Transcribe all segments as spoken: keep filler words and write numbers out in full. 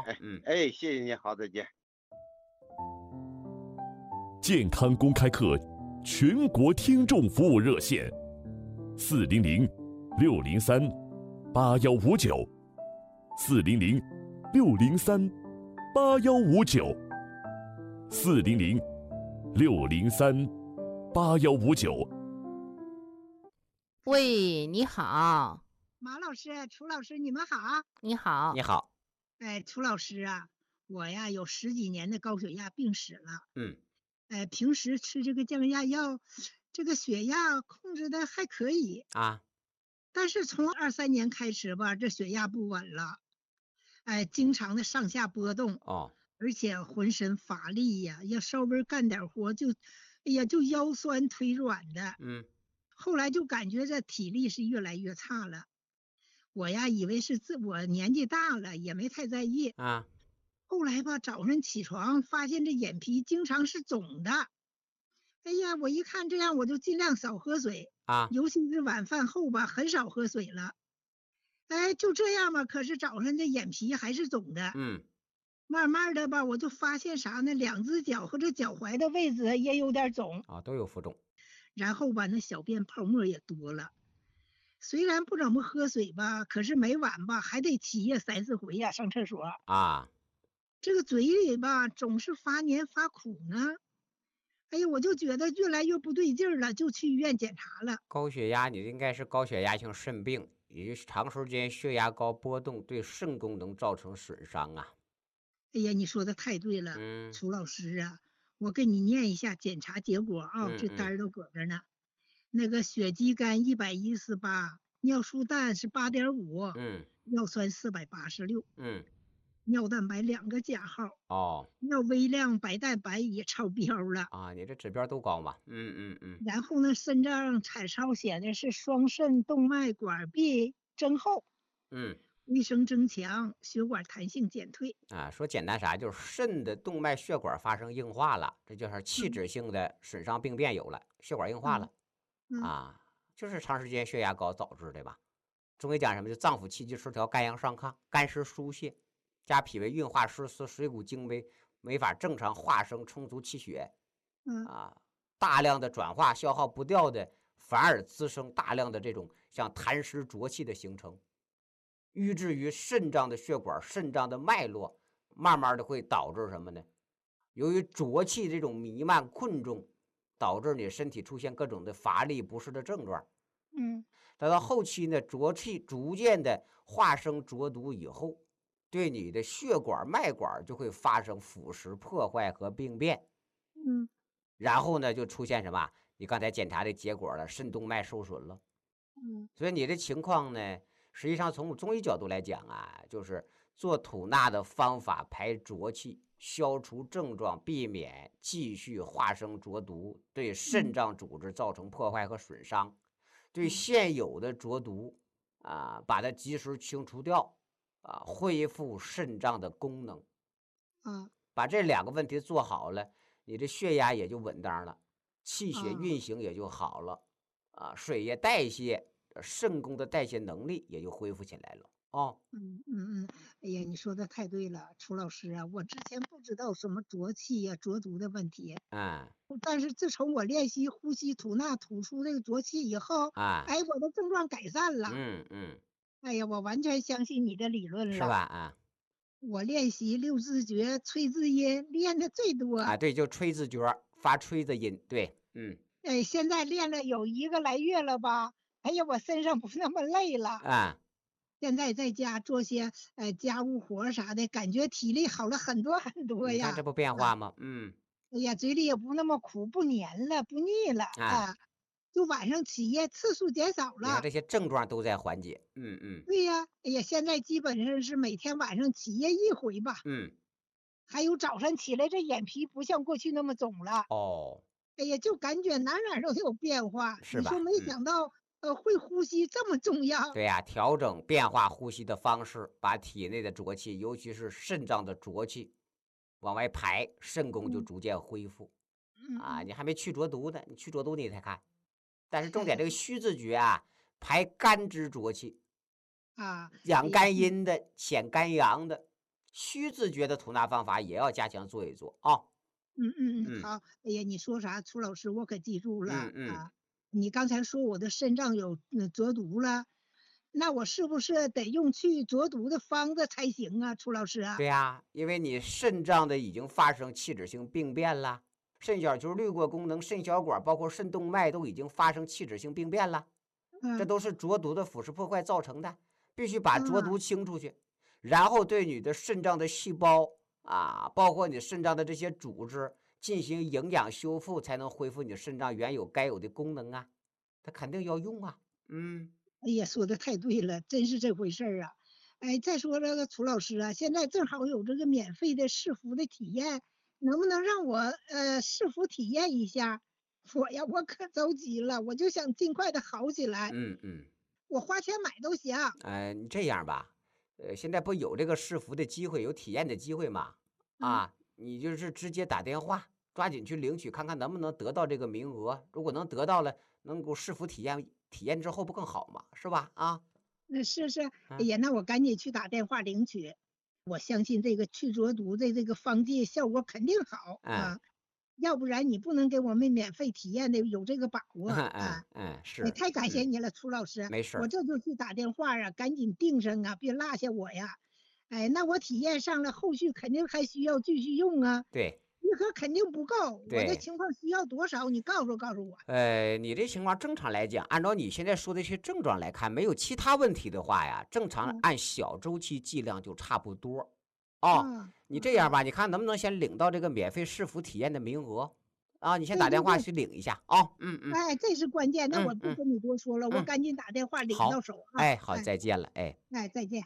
啊。 哎嗯， 哎，谢谢你好，再见。 健康公开课全国听众服务热线：四零零六零三八幺五九，四零零六零三八幺五九，四零零六零三八幺五九。 喂，你好。 马老师、楚老师，你们好。 你好。 你好。 哎，楚老师啊，我呀有十几年的高血压病史了。 嗯。 哎，平时吃这个降压药，这个血压控制的还可以啊。 但是从二三年开始吧，这血压不稳了，哎，经常的上下波动。 哦。 而且浑身乏力呀，要稍微干点活就，哎呀，就腰酸腿软的。 嗯。 后来就感觉这体力是越来越差了。我呀以为是自我年纪大了，也没太在意啊。 后来吧，早上起床发现这眼皮经常是肿的。哎呀，我一看这样，我就尽量少喝水啊， 尤其是晚饭后吧，很少喝水了。哎，就这样吧，可是早上这眼皮还是肿的。 嗯。 慢慢的吧，我就发现啥呢？两只脚和这脚踝的位置也有点肿啊，都有浮肿。 然后吧，那小便泡沫也多了。虽然不怎么喝水吧，可是每晚吧还得起夜三四回呀，上厕所啊。 这个嘴里吧总是发黏发苦呢。哎呀，我就觉得越来越不对劲了，就去医院检查了。 高血压，你应该是高血压性肾病，也就是长时间血压高波动对肾功能造成损伤啊。 哎呀，你说的太对了， 嗯， 楚老师啊，我给你念一下检查结果啊， 嗯、 这单都搁这呢。那个血肌酐一百一十八，尿素氮是八点五， 嗯， 尿酸四百八十六， 嗯， 尿蛋白两个加号， 哦， 尿微量白蛋白也超标了啊，你这指标都高嘛，嗯嗯嗯。 然后呢，肾脏彩超显的是双肾动脉管壁增厚， 嗯。 卫生增强，血管弹性减退啊，说简单啥，就是肾的动脉血管发生硬化了，这就是器质性的损伤病变有了，血管硬化了、 嗯嗯、 啊，就是长时间血压高导致的吧。中医讲什么？就脏腑气机失调，肝阳上亢，肝湿疏泄，加脾胃运化失司，水谷精微没法正常化生充足气血， 嗯啊，大量的转化消耗不掉的，反而滋生大量的这种像痰湿浊气的形成。瘀滞于肾脏的血管、肾脏的脉络，慢慢的会导致什么呢？由于浊气这种弥漫困重，导致你身体出现各种的乏力不适的症状。 嗯， 等到后期呢，浊气逐渐的化生浊毒以后，对你的血管、脉管就会发生腐蚀、破坏和病变。 嗯， 然后呢，就出现什么？你刚才检查的结果了，肾动脉受损了。 嗯， 所以你的情况呢？实际上，从中医角度来讲啊，就是做吐纳的方法排浊气，消除症状，避免继续化生浊毒，对肾脏组织造成破坏和损伤。对现有的浊毒啊，把它及时清除掉啊，恢复肾脏的功能。 啊， 把这两个问题做好了，你的血压也就稳当了，气血运行也就好了啊，水液代谢。肾功的代谢能力也就恢复起来了哦。 嗯嗯嗯，哎呀，你说的太对了，楚老师啊，我之前不知道什么浊气呀、浊毒的问题， 嗯， 但是自从我练习呼吸吐纳吐出这个浊气以后， 啊， 哎，我的症状改善了。 嗯嗯， 哎呀，我完全相信你的理论了， 是吧？啊， 我练习六字诀、吹字音练的最多啊，对，就吹字诀，发吹的音，对，嗯， 哎，现在练了有一个来月了吧？哎呀，我身上不那么累了啊。 现在在家做些呃家务活啥的，感觉体力好了很多很多呀。 你看这不变化吗？啊、嗯。 哎呀，嘴里也不那么苦，不黏了，不腻了啊。啊就晚上起夜次数减少了。 你看这些症状都在缓解。嗯嗯。 对呀，哎呀，现在基本上是每天晚上起夜一回吧。 嗯。 还有早上起来这眼皮不像过去那么肿了。 哦。 哎呀，就感觉哪哪都有变化。 是吧？ 你说没想到。嗯呃，会呼吸这么重要？ 对呀、啊，调整变化呼吸的方式，把体内的浊气，尤其是肾脏的浊气往外排，肾功就逐渐恢复。 嗯、 啊，你还没去浊毒呢，你去浊毒你才看。但是重点这个虚字诀啊，排肝之浊气啊， 养肝阴的，潜肝阳的， 虚自觉的吐纳方法也要加强做一做啊。 嗯嗯嗯， 嗯好。哎呀，你说啥，楚老师我可记住了嗯嗯， 啊。你刚才说我的肾脏有嗯浊毒了，那我是不是得用去浊毒的方子才行啊，楚老师啊？ 对呀，因为你肾脏的已经发生器质性病变了，肾小球滤过功能、肾小管包括肾动脉都已经发生器质性病变了，这嗯都是浊毒的腐蚀破坏造成的，必须把浊啊毒清出去，然后对你的肾脏的细胞啊，包括你肾脏的这些组织进行营养修复，才能恢复你肾脏原有该有的功能啊，它肯定要用啊。嗯哎呀，说的太对了，真是这回事儿啊！哎，再说这个楚老师啊，现在正好有这个免费的试服的体验，能不能让我呃试服体验一下？我呀，我可着急了，我就想尽快的好起来， 嗯嗯。 我花钱买都行。 呃，你这样吧，呃，现在不有这个试服的机会，有体验的机会吗？ 嗯， 啊，你就是直接打电话，抓紧去领取，看看能不能得到这个名额。如果能得到了，能够试服体验，体验之后不更好吗？是吧？啊， 那是是，哎嗯呀，那我赶紧去打电话领取。我相信这个去浊毒的这个方剂效果肯定好嗯啊，要不然你不能给我们免费体验的有这个把握嗯嗯啊。 嗯， 哎， 是， 太感谢嗯， 你了，楚老师， 没事儿， 我这就去打电话啊，赶紧订上啊，别落下我呀。哎，那我体验上了，后续肯定还需要继续用啊， 对一盒肯定不够，我的对。 情况需要多少？你告诉告诉我。 呃，你这情况正常来讲，按照你现在说的这些症状来看，没有其他问题的话呀，正常嗯按小周期剂量就差不多。哦， 嗯嗯嗯， 你这样吧，你看能不能先领到这个免费试服体验的名额啊？你先打电话对对对， 去领一下啊。嗯嗯哎，这是关键，那嗯嗯我不跟你多说了，我嗯， 赶紧打电话领到好， 手啊。 哎，好， 哎再见了，哎。 哎，再见。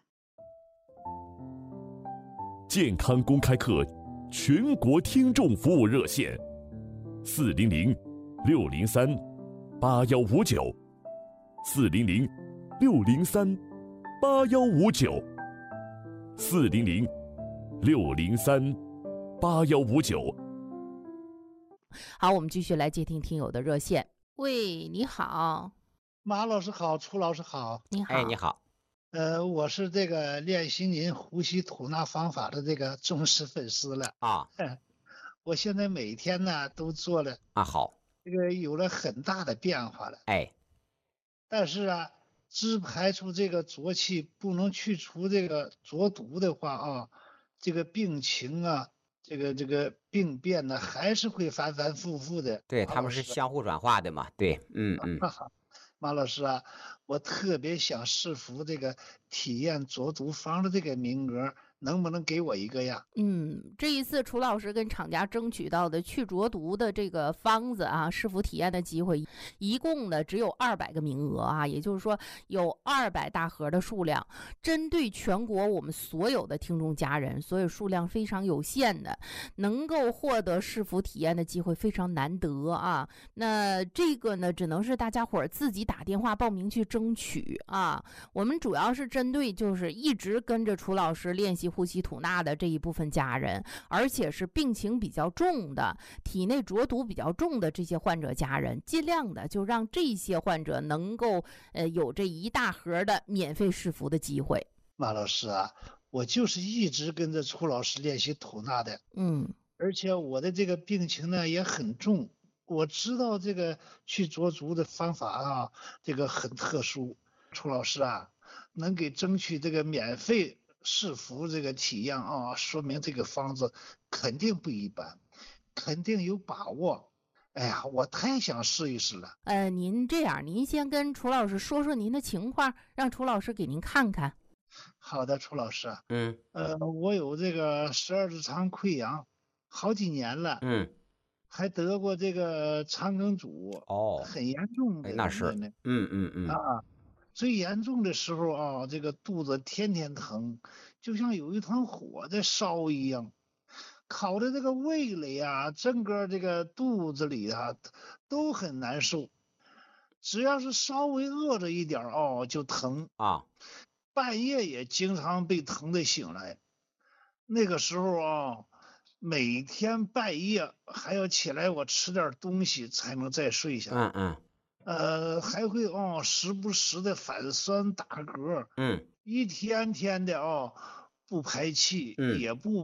健康公开课全国听众服务热线：四零零六零三八幺五九，四零零六零三八幺五九，四零零六零三八幺五九。 好，我们继续来接听听友的热线。喂，你好， 马老师好，楚老师好。 你好， 哎，你好， 呃，我是这个练习您呼吸吐纳方法的这个忠实粉丝了。 啊我现在每天呢都做了， 啊，好， 这个有了很大的变化了。 哎， 但是啊，只排除这个浊气，不能去除这个浊毒的话啊，这个病情啊，这个这个病变呢，还是会反反复复的。 对，他们马老师， 是相互转化的嘛，对，嗯嗯。 哈哈，马老师啊，我特别想试服这个体验浊毒方的这个名额，能不能给我一个呀？ 嗯，这一次楚老师跟厂家争取到的去浊毒的这个方子啊，试服体验的机会，一共呢只有二百个名额啊，也就是说有二百大盒的数量，针对全国我们所有的听众家人，所以数量非常有限的，能够获得试服体验的机会非常难得啊。那这个呢，只能是大家伙儿自己打电话报名去争取啊。我们主要是针对就是一直跟着楚老师练习呼吸吐纳的这一部分家人，而且是病情比较重的、体内浊毒比较重的这些患者家人，尽量的就让这些患者能够呃有这一大盒的免费试服的机会。 马老师啊，我就是一直跟着楚老师练习吐纳的， 嗯而且我的这个病情呢也很重，我知道这个去浊毒的方法啊，这个很特殊。楚老师啊，能给争取这个免费试服这个体验啊，说明这个方子肯定不一般，肯定有把握。哎呀，我太想试一试了。 呃，您这样，您先跟楚老师说说您的情况，让楚老师给您看看。 好的，楚老师啊， 嗯呃，我有这个十二指肠溃疡，好几年了。 嗯， 还得过这个肠梗阻， 哦， 很严重哎， 的。 那是， 那嗯嗯嗯， 啊，最严重的时候啊，这个肚子天天疼，就像有一团火在烧一样，烤的这个胃里啊，整个这个肚子里啊都很难受，只要是稍微饿着一点儿哦就疼， 啊， 半夜也经常被疼得醒来。那个时候啊，每天半夜还要起来我吃点东西才能再睡下， 嗯嗯呃，还会哦时不时的反酸打嗝， 嗯， 一天天的哦， 不排气， 嗯也不